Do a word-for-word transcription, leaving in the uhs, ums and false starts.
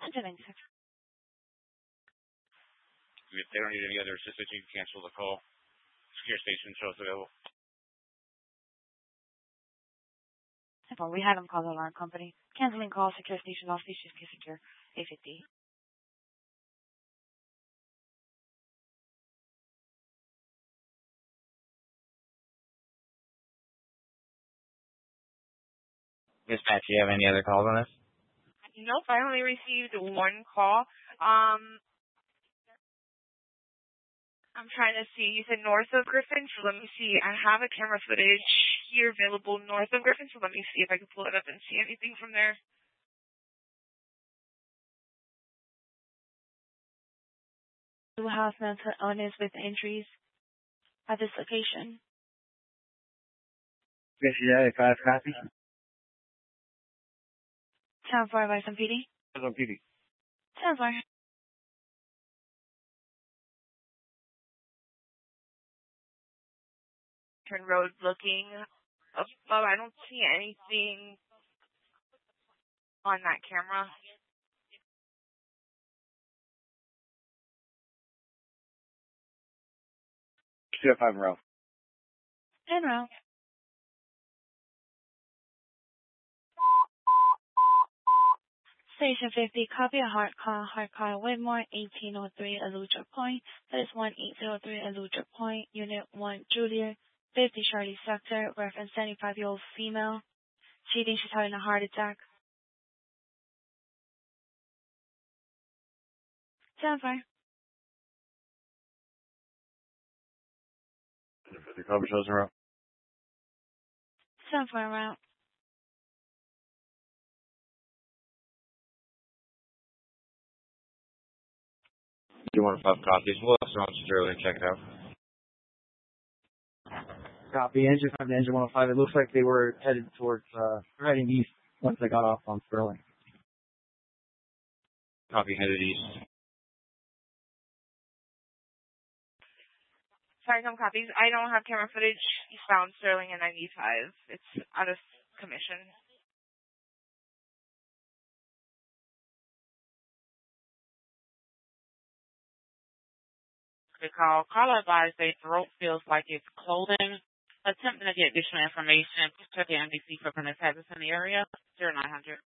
ninety-six. If they don't need any other assistance, you can cancel the call. Secure station shows available. We had them call the alarm company. Canceling call, secure station, all stations can secure. eight fifty. Dispatch, do you have any other calls on this? Nope, I only received one call. Um, I'm trying to see. You said north of Griffin, so let me see. I have a camera footage here available north of Griffin, so let me see if I can pull it up and see anything from there. Two house mental owners with injuries at this location. Yes, yeah, five copy. Town four by some P D. Some P D. Town four. Turn road looking above. I don't see anything on that camera. Two five row. And row. Station fifty, copy a hard call, hard call, Whitmore, eighteen oh three, Aluja Point. That is one eight zero three, Aluja Point, Unit one, Juliet, fifty Charlie Sector, reference seventy-five-year-old female. She thinks she's having a heart attack. Stand by. The cover shows her up. Stand for a route. You want five copies? We'll have someone Sterling check it out. Copy. Engine five to engine one oh five. It looks like they were headed towards, uh, heading east once they got off on Sterling. Copy, headed east. Sorry, some copies. I don't have camera footage. Eastbound Sterling and ninety-five. It's out of commission. Good call. Caller advised their throat feels like it's clothing. Attempting to get additional information. Please check the M D C for permit hazards in the area. zero nine hundred.